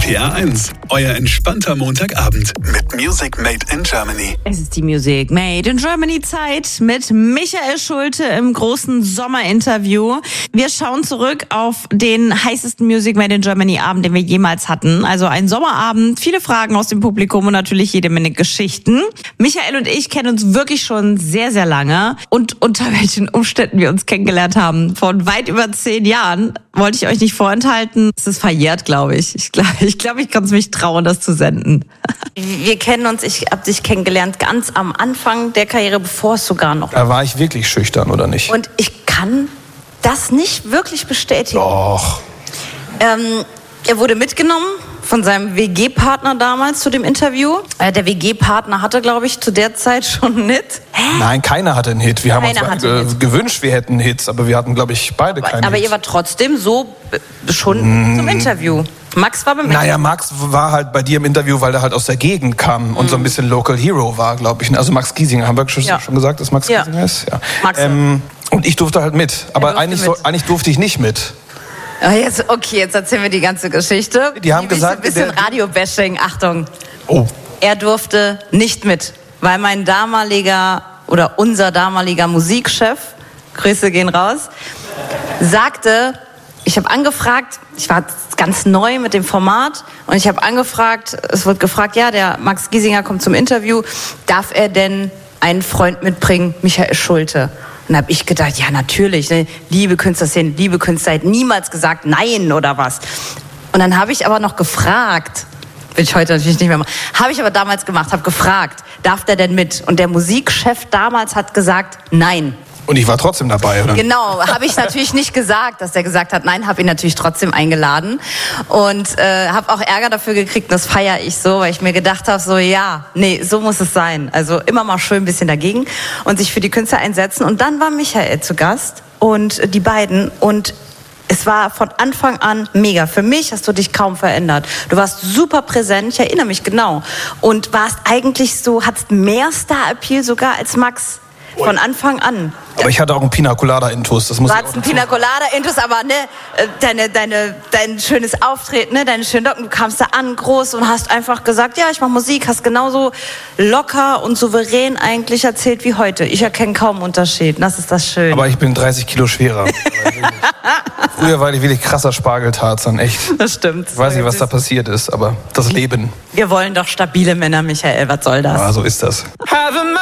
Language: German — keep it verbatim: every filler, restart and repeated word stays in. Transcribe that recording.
P R eins, euer entspannter Montagabend mit Music Made in Germany. Es ist die Music Made in Germany Zeit mit Michael Schulte im großen Sommerinterview. Wir schauen zurück auf den heißesten Music Made in Germany Abend, den wir jemals hatten. Also ein Sommerabend, viele Fragen aus dem Publikum und natürlich jede Menge Geschichten. Michael und ich kennen uns wirklich schon sehr, sehr lange. Und unter welchen Umständen wir uns kennengelernt haben, von weit über zehn Jahren, wollte ich euch nicht vorenthalten. Es ist verjährt, glaube ich. Ich glaube, ich, glaub, ich kann es mich trauen, das zu senden. Wir kennen uns, ich habe dich kennengelernt ganz am Anfang der Karriere, bevor es sogar noch... Da war ich wirklich schüchtern, oder nicht? Und ich kann das nicht wirklich bestätigen. Doch. Ähm, er wurde mitgenommen von seinem W G-Partner damals zu dem Interview. Äh, der W G-Partner hatte, glaube ich, zu der Zeit schon einen Hit. Hä? Nein, keiner hatte einen Hit. Wir Keiner haben uns hatte äh, einen Hit. gewünscht, wir hätten Hits, aber wir hatten, glaube ich, beide Aber, keinen aber Hit. ihr wart trotzdem so äh, schon mm. zum Interview. Max war beim Interview. Naja, Max war halt bei dir im Interview, weil er halt aus der Gegend kam mm. und so ein bisschen Local Hero war, glaube ich. Also Max Giesinger, haben wir schon, ja. schon gesagt, dass Max ja. Giesinger ist? Ja. Max. Ähm, und ich durfte halt mit. Aber eigentlich, mit. So, eigentlich durfte ich nicht mit. Oh, jetzt, okay, jetzt erzählen wir die ganze Geschichte. Die haben gesagt... Ein bisschen der, Radio-Bashing, Achtung. Oh. Er durfte nicht mit, weil mein damaliger oder unser damaliger Musikchef, Grüße gehen raus, sagte, ich habe angefragt, ich war ganz neu mit dem Format und ich habe angefragt, es wird gefragt, ja, der Max Giesinger kommt zum Interview, darf er denn einen Freund mitbringen, Michael Schulte? Und da habe ich gedacht, ja natürlich, ne? Liebe Künstlerszene, liebe Künstler, hätte niemals gesagt nein oder was. Und dann habe ich aber noch gefragt, will ich heute natürlich nicht mehr machen, habe ich aber damals gemacht, habe gefragt, darf der denn mit? Und der Musikchef damals hat gesagt, nein. Und ich war trotzdem dabei, oder? Genau, habe ich natürlich nicht gesagt, dass der gesagt hat, nein, habe ihn natürlich trotzdem eingeladen und äh, habe auch Ärger dafür gekriegt, das feiere ich so, weil ich mir gedacht habe, so ja, nee, so muss es sein. Also immer mal schön ein bisschen dagegen und sich für die Künstler einsetzen. Und dann war Michael zu Gast und die beiden und es war von Anfang an mega. Für mich hast du dich kaum verändert. Du warst super präsent, ich erinnere mich genau. Und warst eigentlich so, hattest mehr Star-Appeal sogar als Max. Von Anfang an. Aber ich hatte auch einen Pina Colada Intus, das muss du ich auch hattest einen Pina Colada Intus, aber ne, deine, deine, dein schönes Auftreten, ne, deine schönen Locken, du kamst da an, groß und hast einfach gesagt, ja, ich mache Musik, hast genauso locker und souverän eigentlich erzählt wie heute. Ich erkenne kaum Unterschied, das ist das Schöne. Aber ich bin dreißig Kilo schwerer. Früher war ich wirklich krasser Spargeltarzan, echt. Das stimmt. Ich weiß nicht, was da passiert ist, aber das Leben. Wir wollen doch stabile Männer, Michael, was soll das? Ja, so ist das.